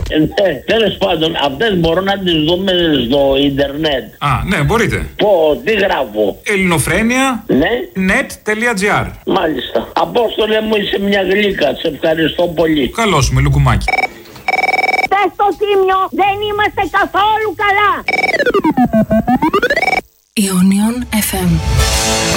Ναι, τέλος πάντων, αυτές μπορώ να τις δούμε στο ίντερνετ. Α, ναι, μπορείτε. Τι γράφω? Ελληνοφρένεια. Ναι. net.gr. Μάλιστα. Απόστολε μου, είσαι μια γλύκα. Σε ευχαριστώ πολύ. Καλώς με λουκουμάκι. Πες στο Θήμιο, δεν είμαστε καθόλου καλά. Ionion FM.